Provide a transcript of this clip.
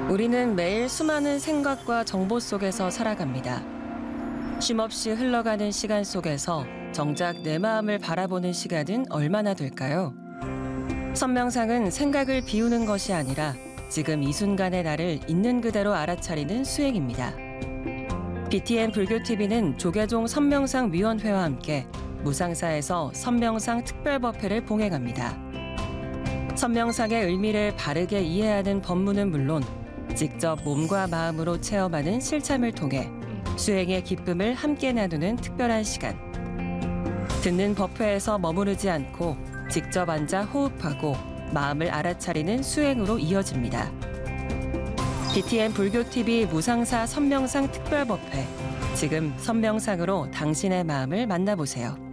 우리는 매일 수많은 생각과 정보 속에서 살아갑니다. 쉼없이 흘러가는 시간 속에서 정작 내 마음을 바라보는 시간은 얼마나 될까요? 선명상은 생각을 비우는 것이 아니라 지금 이 순간의 나를 있는 그대로 알아차리는 수행입니다. BTN 불교TV는 조계종 선명상 위원회와 함께 무상사에서 선명상 특별법회를 봉행합니다. 선명상의 의미를 바르게 이해하는 법문은 물론 직접 몸과 마음으로 체험하는 실참을 통해 수행의 기쁨을 함께 나누는 특별한 시간. 듣는 법회에서 머무르지 않고 직접 앉아 호흡하고 마음을 알아차리는 수행으로 이어집니다. BTN 불교TV 무상사 선명상 특별법회. 지금 선명상으로 당신의 마음을 만나보세요.